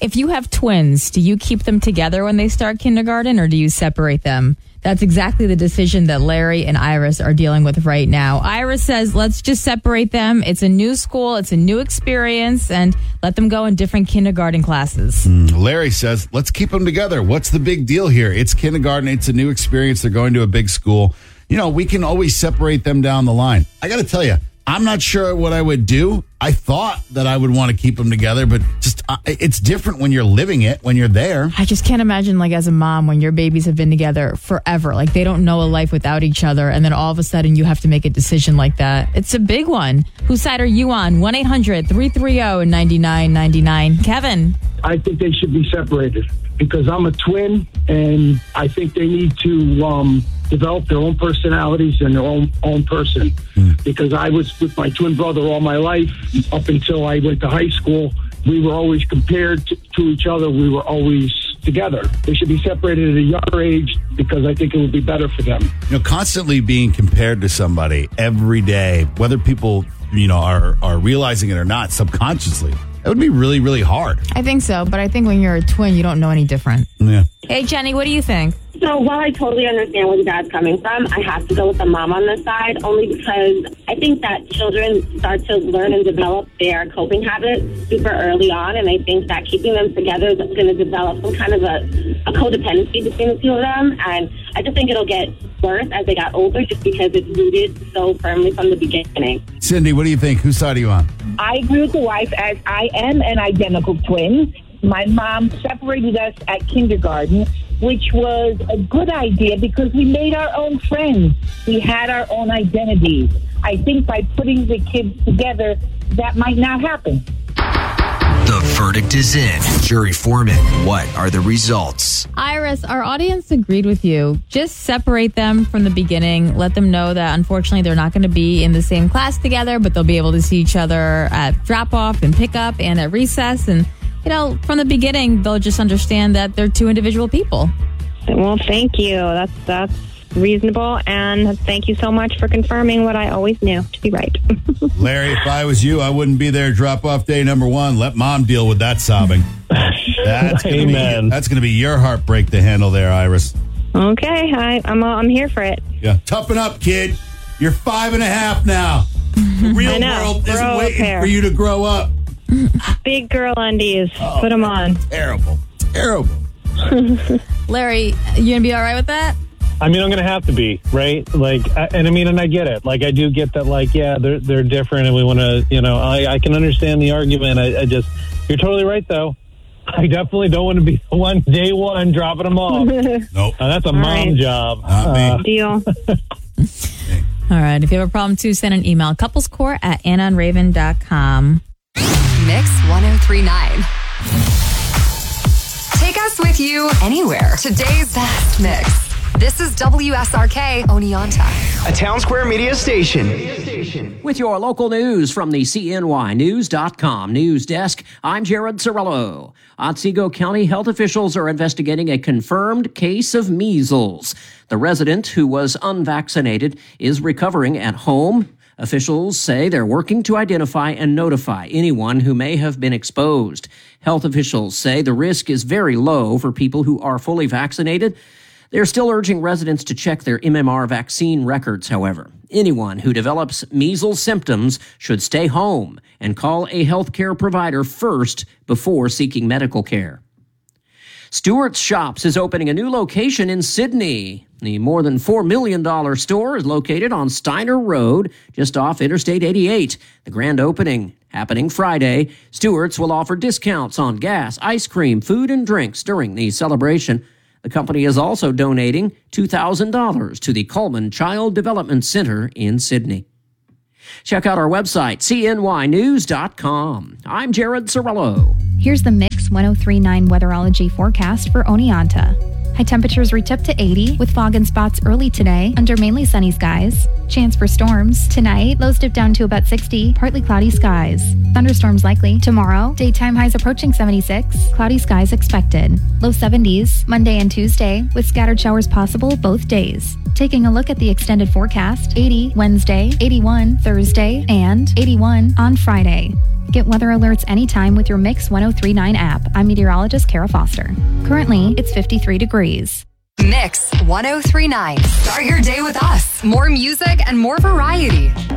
If you have twins, do you keep them together when they start kindergarten or do you separate them? That's exactly the decision that Larry and Iris are dealing with right now. Iris says, let's just separate them. It's a new school. It's a new experience, and let them go in different kindergarten classes. Larry says, let's keep them together. What's the big deal here? It's kindergarten. It's a new experience. They're going to a big school. You know, we can always separate them down the line. I got to tell you, I'm not sure what I would do. I thought that I would want to keep them together, but just it's different when you're living it, when you're there. I just can't imagine, like, as a mom, when your babies have been together forever, like they don't know a life without each other, and then all of a sudden you have to make a decision like that. It's a big one. Whose side are you on? 1-800-330-9999. Kevin. I think they should be separated because I'm a twin, and I think they need to develop their own personalities and their own person. Because I was with my twin brother all my life up until I went to high school. We were always compared to each other. We were always together. They should be separated at a younger age because I think it would be better for them. You know, constantly being compared to somebody every day, whether people, you know, are realizing it or not subconsciously, that would be really, really hard. I think so, but I think when you're a twin, you don't know any different. Yeah. Hey, Jenny, what do you think? So while I totally understand where the dad's coming from, I have to go with the mom on this side, only because I think that children start to learn and develop their coping habits super early on, and I think that keeping them together is going to develop some kind of a codependency between the two of them, and I just think it'll get worse as they got older just because it's rooted so firmly from the beginning. Cindy, what do you think? Whose side are you on? I agree with the wife, as I am an identical twin. My mom separated us at kindergarten, which was a good idea because we made our own friends. We had our own identities. I think by putting the kids together, that might not happen. The verdict is in. Jury foreman, what are the results? Iris, our audience agreed with you. Just separate them from the beginning. Let them know that, unfortunately, they're not going to be in the same class together, but they'll be able to see each other at drop-off and pick-up and at recess. And, you know, from the beginning, they'll just understand that they're two individual people. Well, thank you. That's reasonable, and thank you so much for confirming what I always knew to be right. Larry, if I was you, I wouldn't be there drop-off day number one. Let mom deal with that sobbing. That's going to be your heartbreak to handle there, Iris. Okay, I'm here for it. Yeah, toughen up, kid. You're 5.5 now. The real world isn't waiting for you to grow up. Big girl undies. Put them on. Terrible. Larry, you going to be all right with that? I mean, I'm going to have to be, right? Like, and I get it. Like, I do get that, like, yeah, they're different and we want to, you know, I can understand the argument. I just, you're totally right, though. I definitely don't want to be the one, day one, dropping them off. Nope. That's a mom job. Not me. Deal. All right. If you have a problem, too, send an email. couplescourt@annaandraven.com. Mix 1039. Take us with you anywhere. Today's best mix. This is WSRK Oneonta, a Town Square Media station. With your local news from the CNYnews.com news desk, I'm Jared Cirillo. Otsego County health officials are investigating a confirmed case of measles. The resident, who was unvaccinated, is recovering at home. Officials say they're working to identify and notify anyone who may have been exposed. Health officials say the risk is very low for people who are fully vaccinated. They're still urging residents to check their MMR vaccine records, however. Anyone who develops measles symptoms should stay home and call a healthcare provider first before seeking medical care. Stewart's Shops is opening a new location in Sydney. The more than $4 million store is located on Steiner Road, just off Interstate 88. The grand opening happening Friday. Stewart's will offer discounts on gas, ice cream, food, and drinks during the celebration. The company is also donating $2,000 to the Coleman Child Development Center in Sydney. Check out our website, CNYnews.com. I'm Jared Cirillo. Here's the Mix 1039 weatherology forecast for Oneonta. High temperatures reach up to 80 with fog and spots early today under mainly sunny skies. Chance for storms. Tonight, lows dip down to about 60, partly cloudy skies. Thunderstorms likely. Tomorrow, daytime highs approaching 76, cloudy skies expected. Low 70s Monday and Tuesday with scattered showers possible both days. Taking a look at the extended forecast, 80 Wednesday, 81 Thursday, and 81 on Friday. Get weather alerts anytime with your Mix 1039 app. I'm meteorologist Kara Foster. Currently, it's 53 degrees. Mix 1039. Start your day with us. More music and more variety.